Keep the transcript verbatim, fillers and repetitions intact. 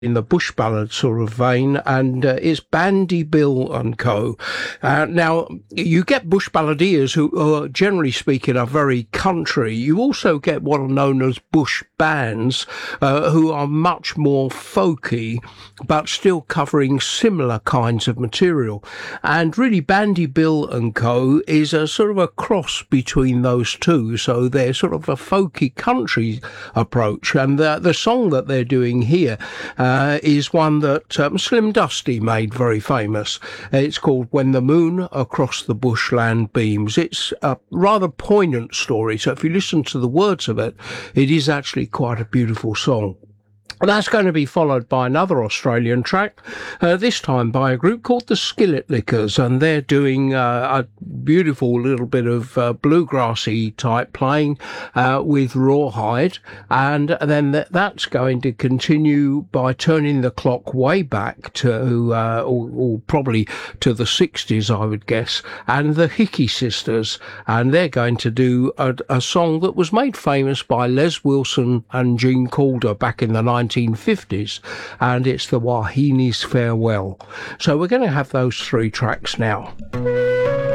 in the bush ballad sort of vein, and uh, it's Bandy Bill and Co. Uh, now, you get bush balladeers who, are, generally speaking, are very country. You also get what are known as bush bands, uh, who are much more folky, but still covering similar kinds of material. And really, Bandy Bill and Co. is a sort of a cross between those two. So they're sort of a folky country approach. And the, the song that they're doing here, uh, Uh, is one that um, Slim Dusty made very famous. It's called When the Moon Across the Bushland Beams. It's a rather poignant story, so if you listen to the words of it, it is actually quite a beautiful song. That's going to be followed by another Australian track, uh, this time by a group called the Skillet Lickers, and they're doing uh, a beautiful little bit of uh, bluegrassy type playing uh, with Rawhide, and then th- that's going to continue by turning the clock way back to, uh, or, or probably to the sixties, I would guess, and the Hickey Sisters, and they're going to do a, a song that was made famous by Les Wilson and Gene Calder back in the nineteen fifties, and it's the Wahini's Farewell. So we're going to have those three tracks now.